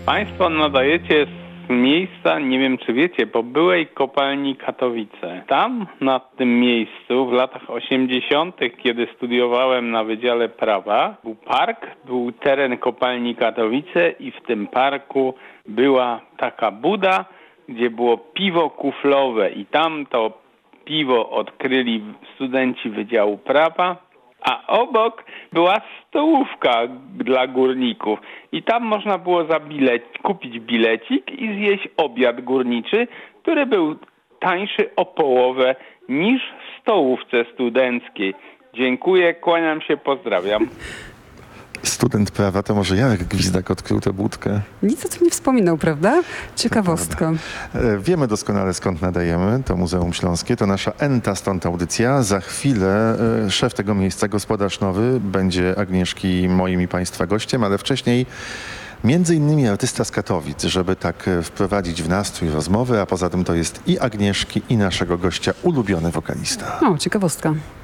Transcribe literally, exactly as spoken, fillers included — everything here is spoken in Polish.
Państwo nadajecie z miejsca, nie wiem czy wiecie, po byłej kopalni Katowice. Tam, na tym miejscu, w latach osiemdziesiątych, kiedy studiowałem na Wydziale Prawa, był park, był teren kopalni Katowice i w tym parku była taka buda, gdzie było piwo kuflowe i tam to piwo odkryli studenci Wydziału Prawa. A obok była stołówka dla górników i tam można było za bilet, kupić bilecik i zjeść obiad górniczy, który był tańszy o połowę niż w stołówce studenckiej. Dziękuję, kłaniam się, pozdrawiam. Student prawa, to może Jarek Gwizdak odkrył tę budkę? Nic o tym nie wspominał, prawda? Ciekawostka. Wiemy doskonale, skąd nadajemy. To Muzeum Śląskie, to nasza enta stąd audycja. Za chwilę e, szef tego miejsca, gospodarz nowy, będzie Agnieszki moim i Państwa gościem, ale wcześniej między innymi artysta z Katowic, żeby tak wprowadzić w nastrój rozmowy, a poza tym to jest i Agnieszki, i naszego gościa ulubiony wokalista. O, ciekawostka.